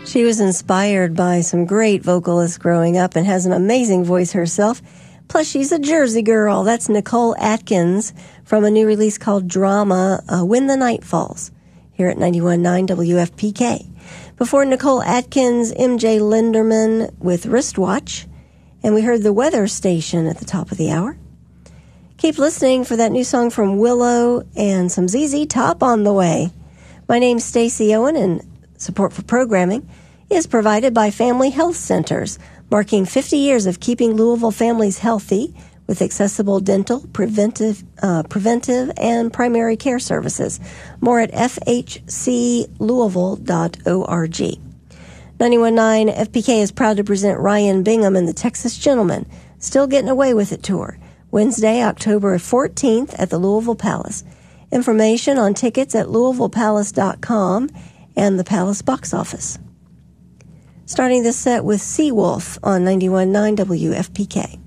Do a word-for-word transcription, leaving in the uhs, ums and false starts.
She was inspired by some great vocalists growing up and has an amazing voice herself. Plus, she's a Jersey girl. That's Nicole Atkins from a new release called Drama, uh, When the Night Falls, here at ninety-one point nine W F P K. Before Nicole Atkins, M J Linderman with Wristwatch, and we heard The Weather Station at the top of the hour. Keep listening for that new song from Willow and some Z Z Top on the way. My name's Stacey Owen, and support for programming is provided by Family Health Centers, marking fifty years of keeping Louisville families healthy with accessible dental, preventive, uh, preventive, and primary care services. More at f h c louisville dot org. ninety-one point nine F P K is proud to present Ryan Bingham and the Texas Gentlemen, Still Getting Away With It Tour, Wednesday, October fourteenth at the Louisville Palace. Information on tickets at louisville palace dot com and the Palace box office. Starting this set with Seawolf on ninety-one point nine W F P K.